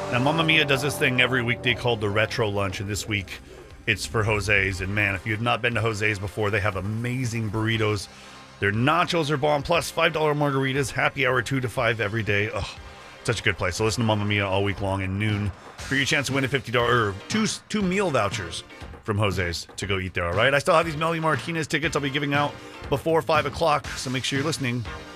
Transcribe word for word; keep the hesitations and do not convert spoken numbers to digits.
Now, Mamma Mia does this thing every weekday called the Retro Lunch, and this week it's for Jose's. And man, if you have not been to Jose's before, they have amazing burritos. Their nachos are bomb, plus five dollar margaritas, happy hour two to five every day. Oh, such a good place. So listen to Mamma Mia all week long and noon for your chance to win a fifty dollars or two, two meal vouchers from Jose's to go eat there, all right? I still have these Melly Martinez tickets I'll be giving out before five o'clock, so make sure you're listening